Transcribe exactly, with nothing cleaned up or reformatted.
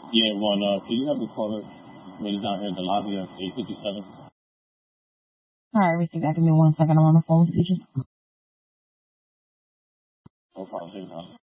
Yeah, one. Uh, can you have the caller meet us down here in the lobby of eight fifty-seven? All right, receive that. Give me one second. I'm on the phone with you. No problem.